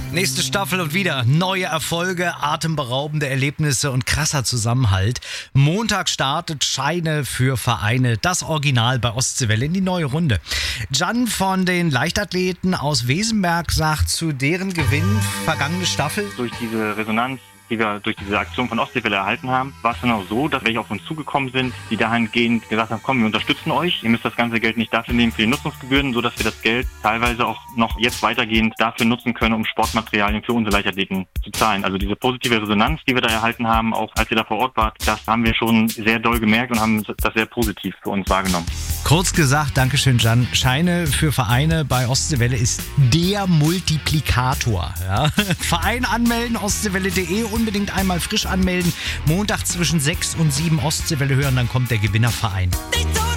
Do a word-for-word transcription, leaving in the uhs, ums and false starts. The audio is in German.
Nächste Staffel und wieder neue Erfolge, atemberaubende Erlebnisse und krasser Zusammenhalt. Montag startet Scheine für Vereine, das Original bei Ostseewelle in die neue Runde. Jan von den Leichtathleten aus Wesenberg sagt zu deren Gewinn vergangene Staffel: Durch diese Resonanz, die wir durch diese Aktion von Ostseewelle erhalten haben, war es dann auch so, dass welche auf uns zugekommen sind, die dahingehend gesagt haben, komm, wir unterstützen euch, ihr müsst das ganze Geld nicht dafür nehmen für die Nutzungsgebühren, sodass wir das Geld teilweise auch noch jetzt weitergehend dafür nutzen können, um Sportmaterialien für unsere Leichtathleten zu zahlen. Also diese positive Resonanz, die wir da erhalten haben, auch als ihr da vor Ort wart, das haben wir schon sehr doll gemerkt und haben das sehr positiv für uns wahrgenommen. Kurz gesagt, Dankeschön Jan, Scheine für Vereine bei Ostseewelle ist der Multiplikator. Ja? Verein anmelden, ostseewelle punkt de, unbedingt einmal frisch anmelden. Montag zwischen sechs und sieben Ostseewelle hören, dann kommt der Gewinnerverein.